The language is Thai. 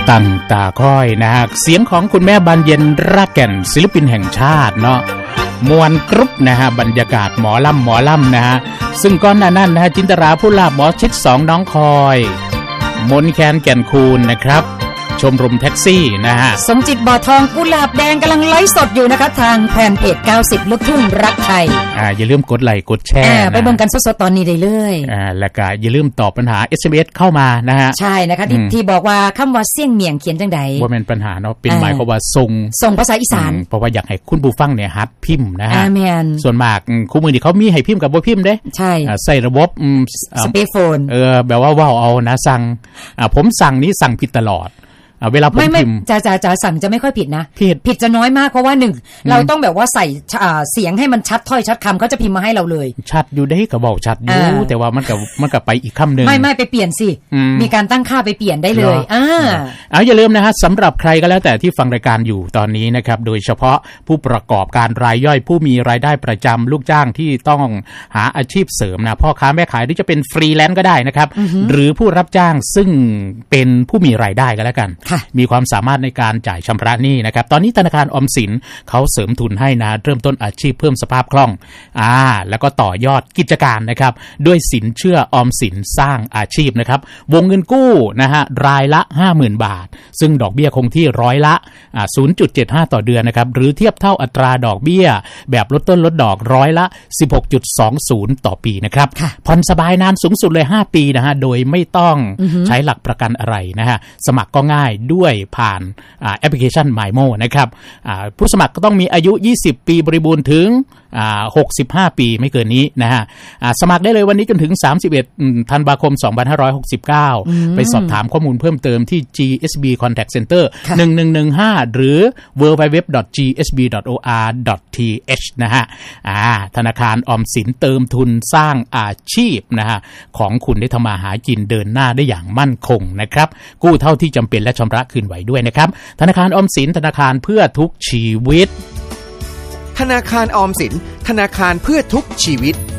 ตั้งตาค่อยนะฮะเสียงของคุณแม่บานเย็นรักแก่นศิลปินแห่งชาติเนาะมวลกรุ๊ปนะฮะบรรยากาศหมอลำนะฮะซึ่งก่อนหน้านั้นนะฮะจินตราผู้ลาบหมอชิด2น้องคอยมนแคนแก่นคูณนะครับชมรมแท็กซี่นะฮะสมจิตบ่อทองกุหลาบแดงกำลังไลฟ์สดอยู่นะคะทางแฟนเพจ90ลูกทุ่งรักไทยอย่าลืมกดไลค์กดแชร์ไปเบิ่งกันสดๆตอนนี้ได้เลยแล้วก็อย่าลืมตอบปัญหา SMS เข้ามานะฮะใช่นะคะที่บอกว่าคำว่าเสี่ยงเมียงเขียนจังใดบ่แม่นปัญหาเนาะเป็นหมายความว่าส่งภาษาอีสานเพราะว่าอยากให้คุณผู้ฟังเนี่ยฮัดพิมพ์นะฮะแม่นส่วนมากคู่มือนี่เขามีให้พิมพ์กับบ่พิมพ์เด้ใช่ใส่ระบบสเปคโฟนแบบว่าว้าวเอานะสั่งผมสั่งนี้สั่งผิดตลอดเวลาผมพิมพ์จะสั่งจะไม่ค่อยผิดนะผิดจะน้อยมากเพราะว่า1เราต้องแบบว่าใส่เสียงให้มันชัดถ้อยชัดคำเขาจะพิมพ์มาให้เราเลยชัดอยู่ได้ก็บอกชัดอยู่แต่ว่ามันก็ไปอีกคำนึงไม่ไปเปลี่ยนสิมีการตั้งค่าไปเปลี่ยนได้เลยอย่าลืมนะฮะสำหรับใครก็แล้วแต่ที่ฟังรายการอยู่ตอนนี้นะครับโดยเฉพาะผู้ประกอบการรายย่อยผู้มีรายได้ประจำลูกจ้างที่ต้องหาอาชีพเสริมนะพ่อค้าแม่ขายหรือจะเป็นฟรีแลนซ์ก็ได้นะครับหรือผู้รับจ้างซึ่งเป็นผู้มีรายได้ก็แล้วกันมีความสามารถในการจ่ายชำระหนี้นะครับตอนนี้ธนาคารออมสินเขาเสริมทุนให้นะเริ่มต้นอาชีพเพิ่มสภาพคล่องแล้วก็ต่อยอดกิจการนะครับด้วยสินเชื่อออมสินสร้างอาชีพนะครับวงเงินกู้นะฮะรายละ 50,000 บาทซึ่งดอกเบี้ยคงที่ร้อยละ 0.75 ต่อเดือนนะครับหรือเทียบเท่าอัตราดอกเบี้ยแบบลดต้นลดดอกร้อยละ 16.20 ต่อปีนะครับผ่อนสบายนานสูงสุดเลย5ปีนะฮะโดยไม่ต้องใช้หลักประกันอะไรนะฮะสมัครก็ง่ายด้วยผ่านแอปพลิเคชัน MyMo นะครับผู้สมัครก็ต้องมีอายุ20ปีบริบูรณ์ถึง65ปีไม่เกินนี้นะฮะสมัครได้เลยวันนี้จนถึง31ธันวาคม2569ไปสอบถามข้อมูลเพิ่มเติมที่ GSB Contact Center 1115หรือ www.gsb.or.th นะฮะธนาคารออมสินเติมทุนสร้างอาชีพนะฮะของคุณได้ทำมาหากินเดินหน้าได้อย่างมั่นคงนะครับกู้เท่าที่จำเป็นและชำระคืนไหวด้วยนะครับธนาคารออมสินธนาคารเพื่อทุกชีวิตธนาคารออมสินธนาคารเพื่อทุกชีวิต